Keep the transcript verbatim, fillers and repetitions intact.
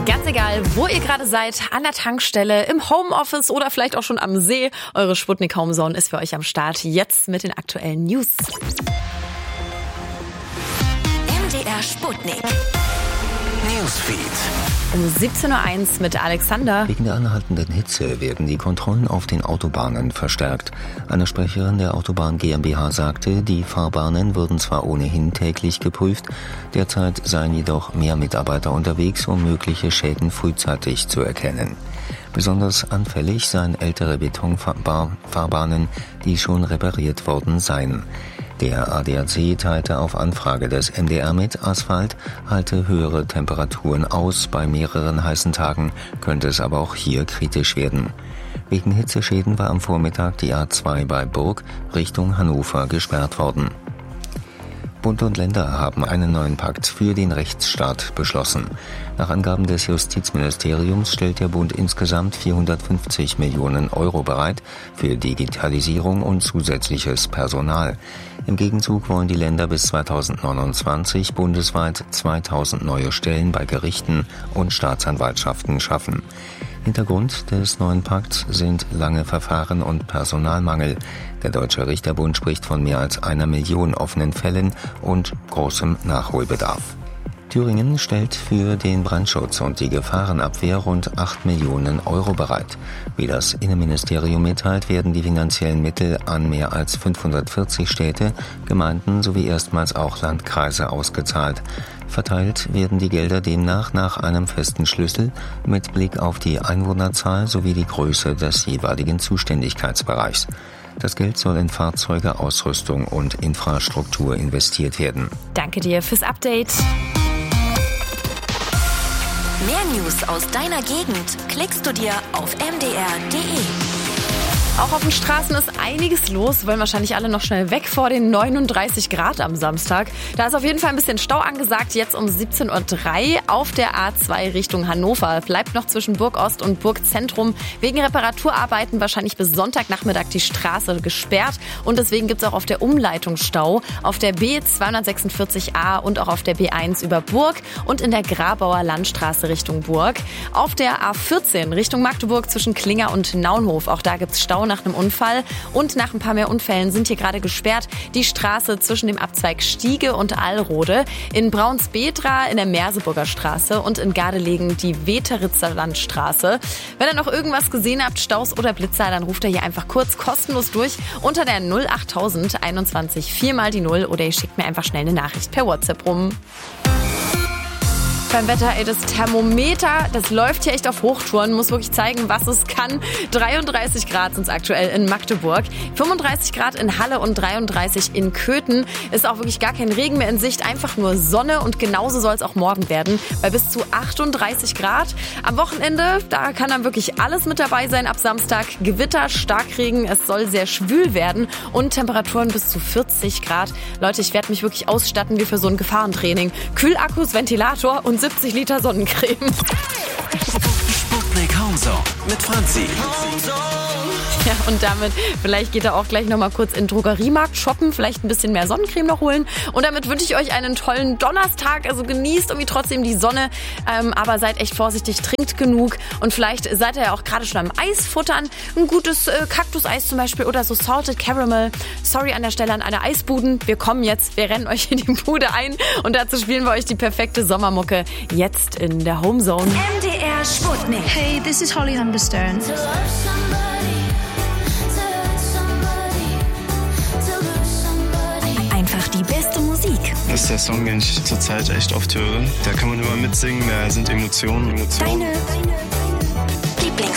Ganz egal, wo ihr gerade seid, an der Tankstelle, im Homeoffice oder vielleicht auch schon am See, eure Sputnik Homezone ist für euch am Start. Jetzt mit den aktuellen News. M D R Sputnik Newsfeed. Um siebzehn Uhr eins mit Alexander. Wegen der anhaltenden Hitze werden die Kontrollen auf den Autobahnen verstärkt. Eine Sprecherin der Autobahn GmbH sagte, die Fahrbahnen würden zwar ohnehin täglich geprüft, derzeit seien jedoch mehr Mitarbeiter unterwegs, um mögliche Schäden frühzeitig zu erkennen. Besonders anfällig seien ältere Betonfahrbahnen, die schon repariert worden seien. Der A D A C teilte auf Anfrage des M D R mit, Asphalt halte höhere Temperaturen aus. Bei mehreren heißen Tagen könnte es aber auch hier kritisch werden. Wegen Hitzeschäden war am Vormittag die A zwei bei Burg Richtung Hannover gesperrt worden. Bund und Länder haben einen neuen Pakt für den Rechtsstaat beschlossen. Nach Angaben des Justizministeriums stellt der Bund insgesamt vierhundertfünfzig Millionen Euro bereit für Digitalisierung und zusätzliches Personal. Im Gegenzug wollen die Länder bis zweitausendneunundzwanzig bundesweit zweitausend neue Stellen bei Gerichten und Staatsanwaltschaften schaffen. Hintergrund des neuen Pakts sind lange Verfahren und Personalmangel. Der Deutsche Richterbund spricht von mehr als einer Million offenen Fällen und großem Nachholbedarf. Thüringen stellt für den Brandschutz und die Gefahrenabwehr rund acht Millionen Euro bereit. Wie das Innenministerium mitteilt, werden die finanziellen Mittel an mehr als fünfhundertvierzig Städte, Gemeinden sowie erstmals auch Landkreise ausgezahlt. Verteilt werden die Gelder demnach nach einem festen Schlüssel mit Blick auf die Einwohnerzahl sowie die Größe des jeweiligen Zuständigkeitsbereichs. Das Geld soll in Fahrzeuge, Ausrüstung und Infrastruktur investiert werden. Danke dir fürs Update. Mehr News aus deiner Gegend klickst du dir auf m d r punkt d e. Auch auf den Straßen ist einiges los, wollen wahrscheinlich alle noch schnell weg vor den neununddreißig Grad am Samstag. Da ist auf jeden Fall ein bisschen Stau angesagt, jetzt um siebzehn Uhr drei auf der A zwei Richtung Hannover. Bleibt noch zwischen Burg Ost und Burg Zentrum wegen Reparaturarbeiten wahrscheinlich bis Sonntagnachmittag die Straße gesperrt. Und deswegen gibt es auch auf der Umleitung Stau auf der B zweihundertsechsundvierzig a und auch auf der B eins über Burg und in der Grabauer Landstraße Richtung Burg. Auf der A vierzehn Richtung Magdeburg zwischen Klinger und Naunhof. Auch da gibt es Stau nach einem Unfall und nach ein paar mehr Unfällen sind hier gerade gesperrt die Straße zwischen dem Abzweig Stiege und Allrode, in Braunsbedra in der Merseburger Straße und in Gardelegen die Weteritzer Landstraße. Wenn ihr noch irgendwas gesehen habt, Staus oder Blitzer, dann ruft ihr hier einfach kurz kostenlos durch unter der null achttausend einundzwanzig vier mal die null oder ihr schickt mir einfach schnell eine Nachricht per WhatsApp rum. Beim Wetter, ey, das Thermometer, das läuft hier echt auf Hochtouren, muss wirklich zeigen, was es kann. dreiunddreißig Grad sind es aktuell in Magdeburg, fünfunddreißig Grad in Halle und dreiunddreißig in Köthen. Ist auch wirklich gar kein Regen mehr in Sicht, einfach nur Sonne und genauso soll es auch morgen werden, bei bis zu achtunddreißig Grad. Am Wochenende, da kann dann wirklich alles mit dabei sein. Ab Samstag Gewitter, Starkregen, es soll sehr schwül werden und Temperaturen bis zu vierzig Grad. Leute, ich werde mich wirklich ausstatten wie für so ein Gefahrentraining. Kühlakkus, Ventilator und siebzig Liter Sonnencreme. Sputnik Homezone mit Franzi. Ja, und damit, vielleicht geht er auch gleich nochmal kurz in den Drogeriemarkt shoppen, vielleicht ein bisschen mehr Sonnencreme noch holen. Und damit wünsche ich euch einen tollen Donnerstag. Also genießt irgendwie trotzdem die Sonne, ähm, aber seid echt vorsichtig, trinkt genug. Und vielleicht seid ihr ja auch gerade schon am Eis futtern. Ein gutes äh, Kaktuseis zum Beispiel oder so Salted Caramel. Sorry an der Stelle an alle Eisbuden. Wir kommen jetzt, wir rennen euch in die Bude ein. Und dazu spielen wir euch die perfekte Sommermucke jetzt in der Homezone. M D R Sputnik. Hey, this is Holly Humberstone. Einfach die beste Musik. Das ist der Song, den ich zurzeit echt oft höre. Da kann man immer mitsingen, da sind Emotionen. Emotionen. Deine, deine